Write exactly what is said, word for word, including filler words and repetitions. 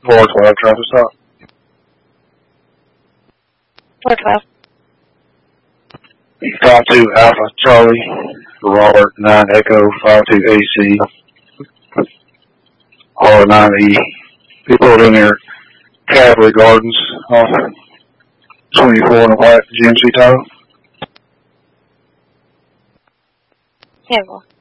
four twelve, traffic stop. four twelve. five two Alpha Charlie, Robert nine Echo five two A C, R nine E. People in there, Cavalry Gardens, off twenty-four and a white G M C title. Campbell.